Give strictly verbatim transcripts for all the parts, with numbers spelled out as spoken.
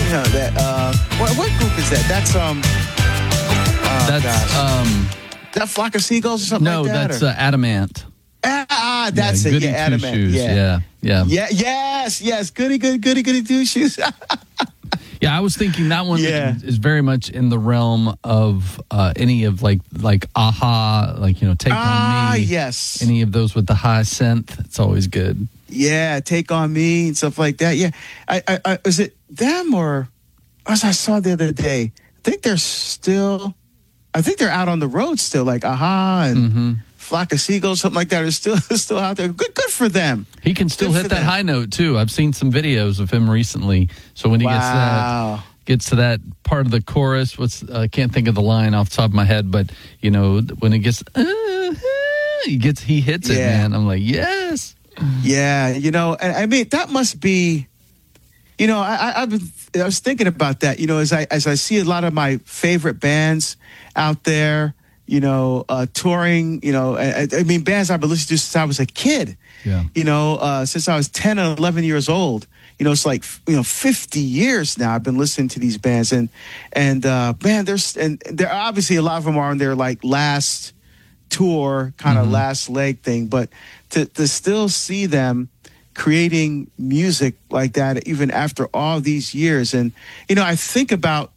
you know that. Uh, what, what group is that? That's um. Oh, that's gosh. um. That Flock of Seagulls or something No, like that? that's uh, Adamant. Ah, ah, that's yeah, it. Goody Yeah, Adamant. Two Shoes. Yeah. yeah, yeah, yeah, yes, yes. Goody, goody, goody, goody two shoes. Yeah, I was thinking that one Yeah. is very much in the realm of uh, any of like like Aha, like you know, Take ah, on Me. yes. Any of those with the high synth, it's always good. Yeah, Take on Me and stuff like that. Yeah, I, I, I is it them or as I saw the other day? I think they're still. I think they're out on the road still, like Aha and Mm-hmm. Flock of Seagulls, something like that, are still still out there. Good, good for them. He can still Good hit for that them. high note too. I've seen some videos of him recently. So when he gets to Wow. that gets to that part of the chorus, what's I can't think of the line off the top of my head, but you know when it gets uh, uh, he gets he hits it, Yeah. man. I'm like yes. Yeah, you know, and I mean that must be, you know, I, I I've been, I was thinking about that, you know, as I as I see a lot of my favorite bands out there, you know, uh, touring, you know, I, I mean bands I've been listening to since I was a kid, Yeah. you know, uh, since I was ten and eleven years old. You know, it's like, you know, fifty years now I've been listening to these bands, and and uh, man, there's and there obviously a lot of them are on their like last tour, kind of Mhm. last leg thing, but to to still see them creating music like that even after all these years, and you know, I think about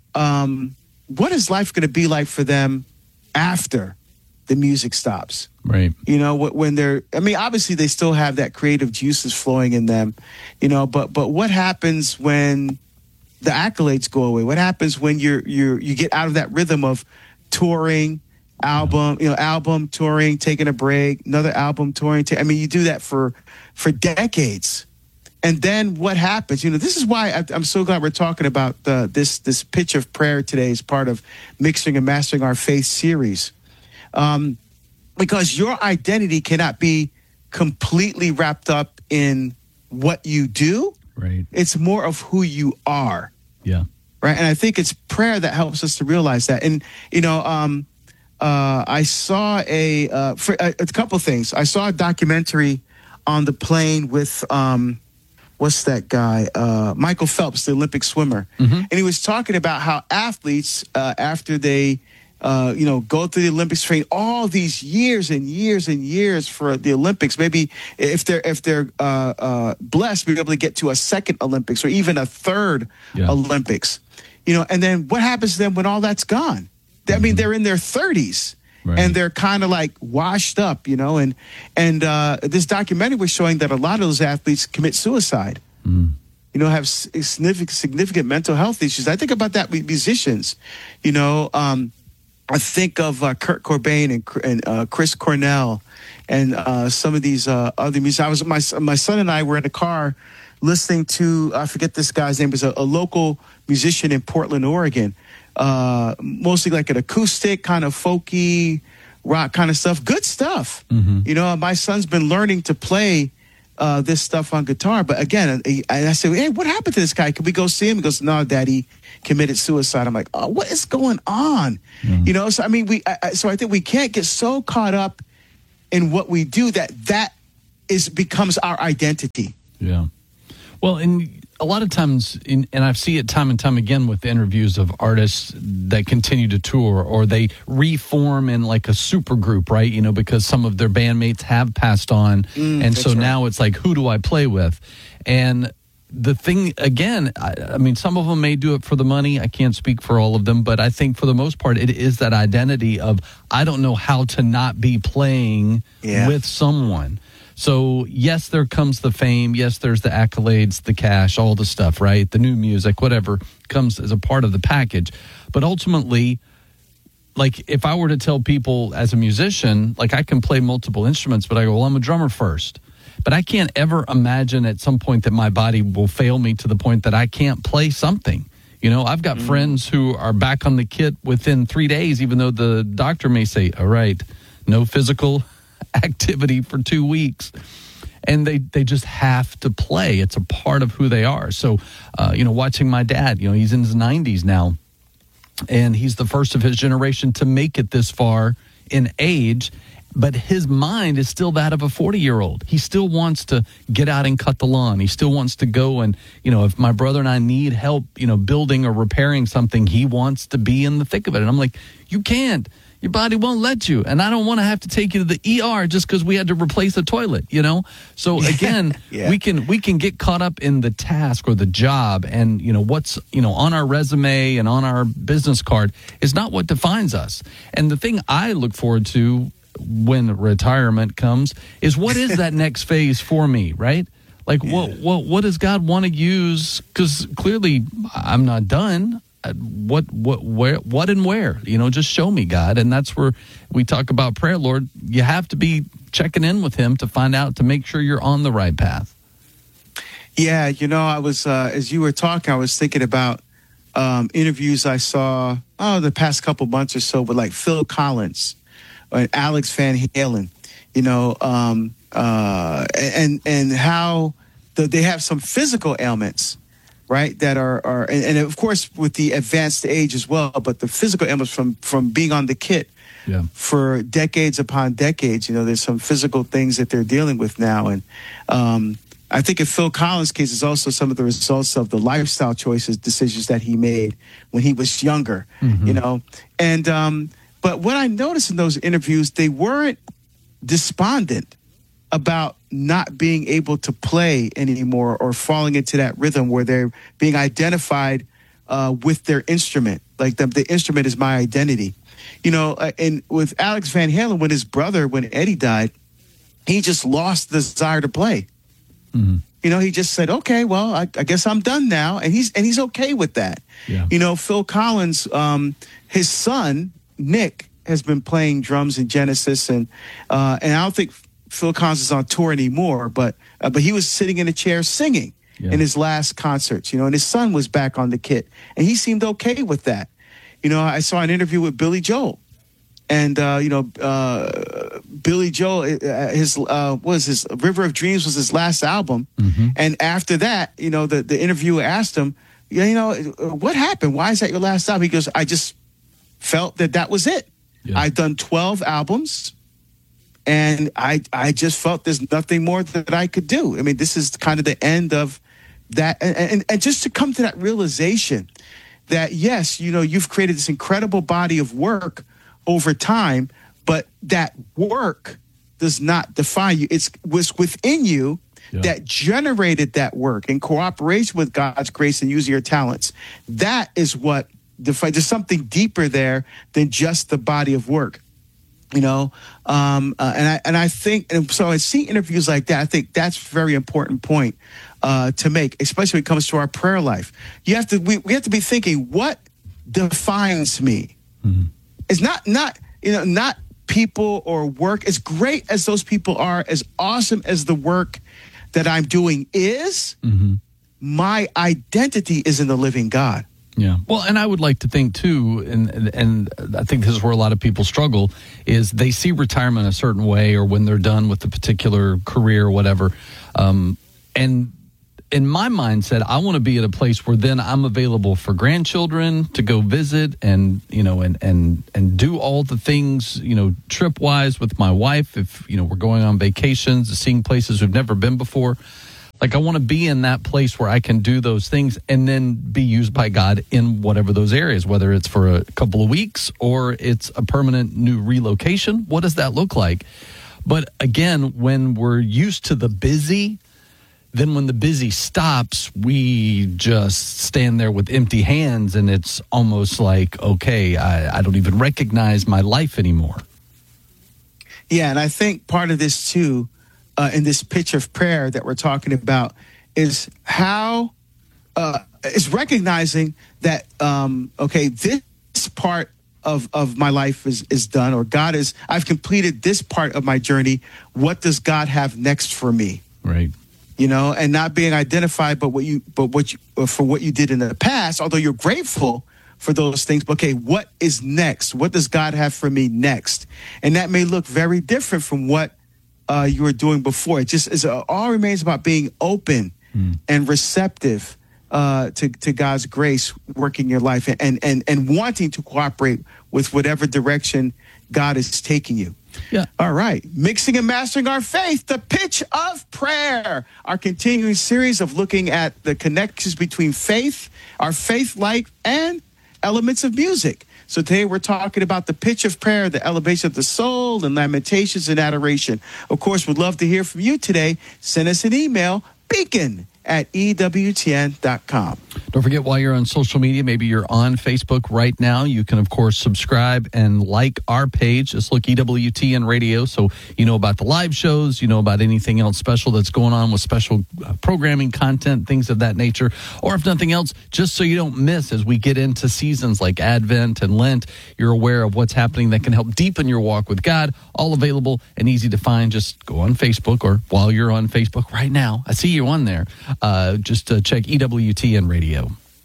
um, what is life going to be like for them after the music stops. Right. You know, wh- when they're, I mean, obviously they still have that creative juices flowing in them, you know, but, but what happens when the accolades go away? What happens when you're, you're, you get out of that rhythm of touring, album, you know, album, touring, taking a break, another album, touring. Ta- I mean, you do that for, for decades. And then what happens? You know, this is why I, I'm so glad we're talking about uh, this, this pitch of prayer today as part of Mixing and Mastering Our Faith series. Um, Because your identity cannot be completely wrapped up in what you do. Right. It's more of who you are. Yeah. Right. And I think it's prayer that helps us to realize that. And, you know, um, uh, I saw a, uh, for, a, a couple things. I saw a documentary on the plane with, um, what's that guy? Uh, Michael Phelps, the Olympic swimmer. Mm-hmm. And he was talking about how athletes, uh, after they, Uh, you know, go through the Olympics, train all these years and years and years for the Olympics. Maybe if they're if they're uh, uh, blessed, be able to get to a second Olympics or even a third Yeah. Olympics. You know, and then what happens to them when all that's gone? I mean, they're in their thirties. Right. And they're kind of like washed up, you know. And and uh, this documentary was showing that a lot of those athletes commit suicide. Mm. You know, have significant significant mental health issues. I think about that with musicians. You know. Um, I think of uh, Kurt Cobain and, and uh, Chris Cornell and uh, some of these uh, other musicians. I was my my son and I were in a car listening to, I forget this guy's name, it was a, a local musician in Portland, Oregon. Uh, mostly like an acoustic, kind of folky rock kind of stuff. Good stuff. Mm-hmm. You know, my son's been learning to play uh, this stuff on guitar. But again, I, I said, hey, what happened to this guy? Can we go see him? He goes, no, Daddy committed suicide. I'm like, oh, what is going on? Mm-hmm. You know, so I mean, we, I, I- so I think we can't get so caught up in what we do that that is becomes our identity. Yeah. Well, and a lot of times, in, and I see it time and time again with interviews of artists that continue to tour or they reform in like a super group, right? You know, because some of their bandmates have passed on. Mm, and so that's right. now it's like, who do I play with? And the thing, again, I, I mean, some of them may do it for the money. I can't speak for all of them, but I think for the most part, it is that identity of, I don't know how to not be playing Yeah. with someone. So, yes, there comes the fame. Yes, there's the accolades, the cash, all the stuff, right? The new music, whatever comes as a part of the package. But ultimately, like if I were to tell people as a musician, like I can play multiple instruments, but I go, well, I'm a drummer first. But I can't ever imagine at some point that my body will fail me to the point that I can't play something. You know, I've got mm. friends who are back on the kit within three days, even though the doctor may say, all right, no physical activity for two weeks. And they, they just have to play. It's a part of who they are. So, uh, you know, watching my dad, you know, he's in his nineties now. And he's the first of his generation to make it this far in age. but his mind is still that of a forty-year-old. He still wants to get out and cut the lawn. He still wants to go and, you know, if my brother and I need help, you know, building or repairing something, he wants to be in the thick of it. And I'm like, you can't. Your body won't let you. And I don't want to have to take you to the E R just because we had to replace a toilet, you know? So again, yeah. we can we can get caught up in the task or the job, and, you know, what's, you know, on our resume and on our business card is not what defines us. And the thing I look forward to when retirement comes is, what is that next phase for me, right? Like, yeah. what, what, what does God want to use? Because clearly I'm not done. What, what, where, what, and where? You know, just show me, God. And that's where we talk about prayer, Lord. You have to be checking in with Him to find out, to make sure you're on the right path. Yeah, you know, I was uh, as you were talking, I was thinking about um, interviews I saw oh the past couple months or so with like Phil Collins and Alex Van Halen. You know, um, uh, and and how the, they have some physical ailments. Right, that are are and, and of course with the advanced age as well, but the physical ailments from from being on the kit yeah. for decades upon decades. You know, there's some physical things that they're dealing with now, and um, I think in Phil Collins' case is also some of the results of the lifestyle choices, decisions that he made when he was younger. Mm-hmm. You know, and um, but what I noticed in those interviews, they weren't despondent about not being able to play anymore or falling into that rhythm where they're being identified uh, with their instrument. Like the, the instrument is my identity. You know, uh, and with Alex Van Halen, when his brother, when Eddie died, he just lost the desire to play. Mm-hmm. You know, he just said, okay, well, I, I guess I'm done now. And he's and he's okay with that. Yeah. You know, Phil Collins, um, his son, Nick, has been playing drums in Genesis. And, uh, and I don't think Phil Collins is on tour anymore, but uh, but he was sitting in a chair singing yeah. in his last concerts, you know, and his son was back on the kit, and he seemed okay with that. You know, I saw an interview with Billy Joel, and uh, you know, uh, Billy Joel, uh, his uh, what was his River of Dreams was his last album, mm-hmm. and after that, you know, the the interviewer asked him, yeah, you know, what happened? Why is that your last album? He goes, I just felt that that was it. Yeah. I've done twelve albums. And I I just felt there's nothing more that I could do. I mean, this is kind of the end of that. And, and, and just to come to that realization that, yes, you know, you've created this incredible body of work over time, but that work does not define you. It's was within you yeah. that generated that work in cooperation with God's grace and using your talents. That is what defines. There's something deeper there than just the body of work. You know, um, uh, and I and I think, and so I see interviews like that. I think that's a very important point uh, to make, especially when it comes to our prayer life. You have to we, we have to be thinking, what defines me? Mm-hmm. It's not not you know not people or work. As great as those people are, as awesome as the work that I'm doing is, mm-hmm. my identity is in the living God. Yeah. Well, and I would like to think, too, and and I think this is where a lot of people struggle, is they see retirement a certain way or when they're done with a particular career or whatever. Um, and in my mindset, I want to be at a place where then I'm available for grandchildren to go visit and, you know, and, and, and do all the things, you know, trip-wise with my wife. If, you know, we're going on vacations, seeing places we've never been before. Like, I want to be in that place where I can do those things and then be used by God in whatever those areas, whether it's for a couple of weeks or it's a permanent new relocation. What does that look like? But again, when we're used to the busy, then when the busy stops, we just stand there with empty hands, and it's almost like, okay, I, I don't even recognize my life anymore. Yeah, and I think part of this, too, Uh, in this pitch of prayer that we're talking about is how uh, is recognizing that um, okay, this part of of my life is is done, or God is I've completed this part of my journey. What does God have next for me? Right. You know, and not being identified, but what you but what you for what you did in the past. Although you're grateful for those things, but okay, what is next? What does God have for me next? And that may look very different from what Uh, you were doing before. It just is uh, all remains about being open mm. and receptive uh, to to God's grace working your life, and and and wanting to cooperate with whatever direction God is taking you. Yeah. All right. Mixing and mastering our faith, the pitch of prayer. Our continuing series of looking at the connections between faith, our faith life, and elements of music. So today we're talking about the pitch of prayer, the elevation of the soul, and lamentations and adoration. Of course, we'd love to hear from you today. Send us an email, beacon at E W T N dot com. Don't forget, while you're on social media, maybe you're on Facebook right now, you can, of course, subscribe and like our page. Just look E W T N Radio, so you know about the live shows, you know about anything else special that's going on with special uh, programming, content, things of that nature. Or if nothing else, just so you don't miss as we get into seasons like Advent and Lent, you're aware of what's happening that can help deepen your walk with God. All available and easy to find. Just go on Facebook, or while you're on Facebook right now, I see you on there. Uh, just uh, check E W T N Radio.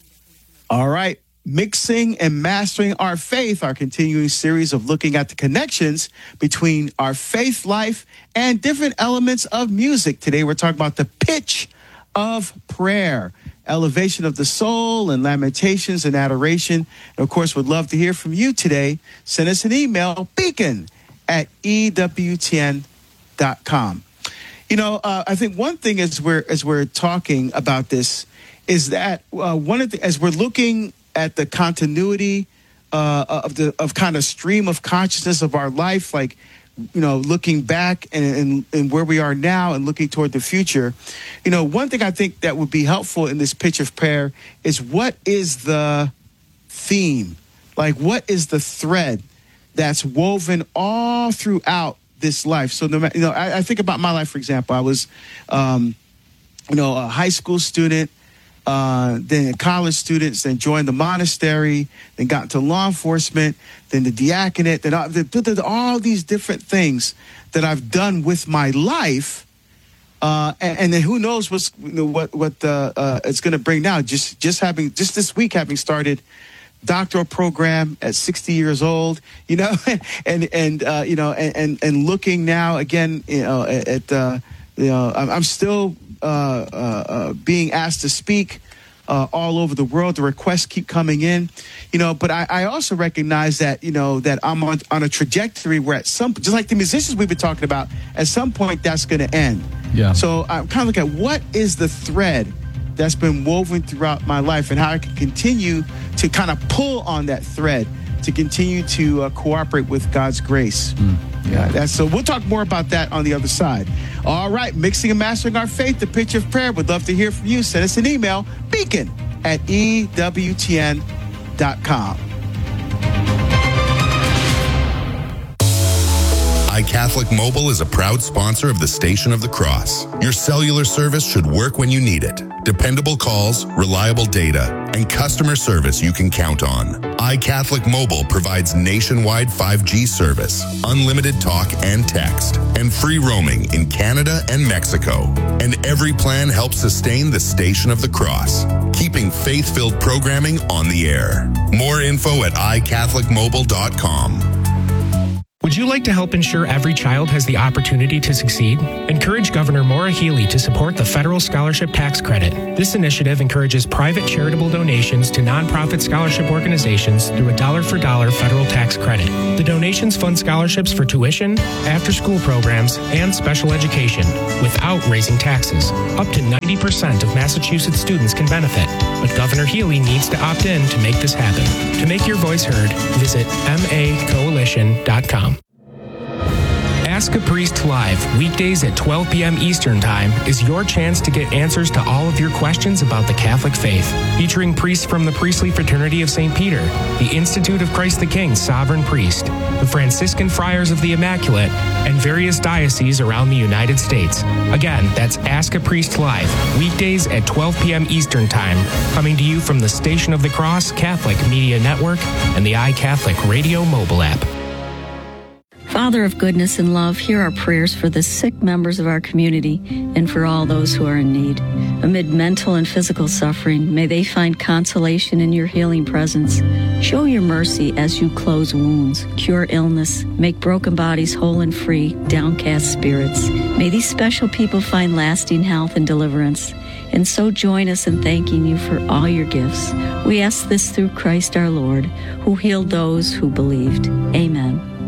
All right. Mixing and mastering our faith, our continuing series of looking at the connections between our faith life and different elements of music. Today we're talking about the pitch of prayer, elevation of the soul, and lamentations and adoration. And of course, we'd love to hear from you today. Send us an email, beacon at E W T N dot com. You know, uh, I think one thing as we're as we're talking about this is that uh, one of the, as we're looking at the continuity uh, of the of kind of stream of consciousness of our life, like, you know, looking back and, and and where we are now and looking toward the future, you know, one thing I think that would be helpful in this pitch of prayer is, what is the theme? Like, what is the thread that's woven all throughout this life? So, no, you know, I, I think about my life, for example. I was, um, you know, a high school student, uh, then a college student, then joined the monastery, then got into law enforcement, then the diaconate, then all, all these different things that I've done with my life. Uh, and, and then who knows what's, you know, what what uh, uh, it's going to bring now. Just just having just this week having started doctoral program at sixty years old, you know, and and uh, you know, and, and and looking now again, you know, at uh, you know, I'm, I'm still uh, uh, uh, being asked to speak uh, all over the world. The requests keep coming in, you know, but I, I also recognize that, you know, that I'm on, on a trajectory where at some, just like the musicians we've been talking about, at some point that's going to end. Yeah. So I'm kind of looking at what is the thread that's been woven throughout my life and how I can continue to kind of pull on that thread to continue to uh, cooperate with God's grace. Mm, yeah. yeah, that's so. We'll talk more about that on the other side. All right, mixing and mastering our faith, the pitch of prayer. Would love to hear from you. Send us an email, beacon at E W T N dot com. iCatholic Mobile is a proud sponsor of the Station of the Cross. Your cellular service should work when you need it. Dependable calls, reliable data, and customer service you can count on. iCatholic Mobile provides nationwide five G service, unlimited talk and text, and free roaming in Canada and Mexico. And every plan helps sustain the Station of the Cross, keeping faith-filled programming on the air. More info at i catholic mobile dot com. Would you like to help ensure every child has the opportunity to succeed? Encourage Governor Maura Healey to support the Federal Scholarship Tax Credit. This initiative encourages private charitable donations to nonprofit scholarship organizations through a dollar-for-dollar federal tax credit. The donations fund scholarships for tuition, after-school programs, and special education without raising taxes. Up to ninety percent of Massachusetts students can benefit, but Governor Healey needs to opt in to make this happen. To make your voice heard, visit m a coalition dot com. Ask a Priest Live, weekdays at twelve p.m. Eastern Time, is your chance to get answers to all of your questions about the Catholic faith. Featuring priests from the Priestly Fraternity of Saint Peter, the Institute of Christ the King Sovereign Priest, the Franciscan Friars of the Immaculate, and various dioceses around the United States. Again, that's Ask a Priest Live, weekdays at twelve p.m. Eastern Time, coming to you from the Station of the Cross Catholic Media Network and the iCatholic Radio mobile app. Father of goodness and love, hear our prayers for the sick members of our community and for all those who are in need. Amid mental and physical suffering, may they find consolation in your healing presence. Show your mercy as you close wounds, cure illness, make broken bodies whole and free, downcast spirits. May these special people find lasting health and deliverance. And so join us in thanking you for all your gifts. We ask this through Christ our Lord, who healed those who believed. Amen.